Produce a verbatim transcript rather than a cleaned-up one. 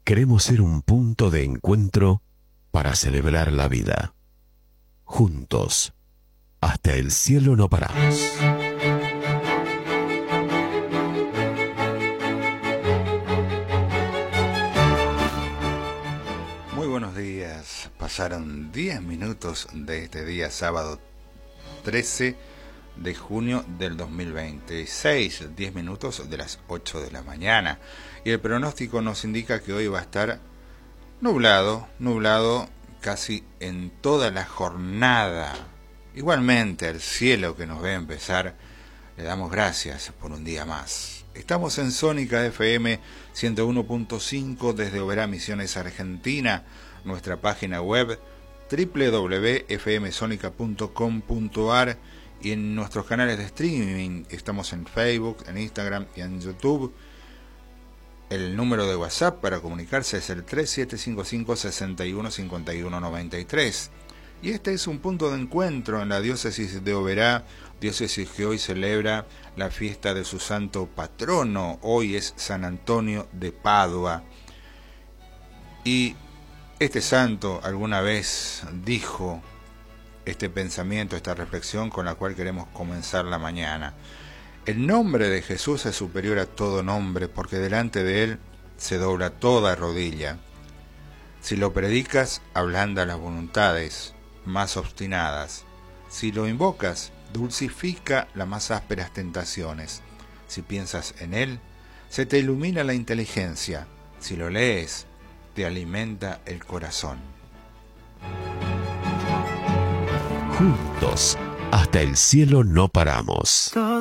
Queremos ser un punto de encuentro para celebrar la vida. Juntos, hasta el cielo no paramos. Muy buenos días. Pasaron diez minutos de este día sábado trece de junio del dos mil veintiséis, diez minutos de las ocho de la mañana. Y el pronóstico nos indica que hoy va a estar nublado, nublado casi en toda la jornada. Igualmente al cielo que nos ve empezar, le damos gracias por un día más. Estamos en Sónica F M ciento uno punto cinco desde Oberá, Misiones, Argentina. Nuestra página web doble u doble u doble u punto f m sonica punto com punto a r y en nuestros canales de streaming estamos en Facebook, en Instagram y en YouTube. El número de WhatsApp para comunicarse es el tres siete cinco cinco, seis uno cinco uno nueve tres. Y este es un punto de encuentro en la diócesis de Oberá, diócesis que hoy celebra la fiesta de su santo patrono. Hoy es San Antonio de Padua. Y este santo alguna vez dijo este pensamiento, esta reflexión con la cual queremos comenzar la mañana. El nombre de Jesús es superior a todo nombre, porque delante de él se dobla toda rodilla. Si lo predicas, ablanda las voluntades más obstinadas. Si lo invocas, dulcifica las más ásperas tentaciones. Si piensas en él, se te ilumina la inteligencia. Si lo lees, te alimenta el corazón. Juntos, hasta el cielo no paramos.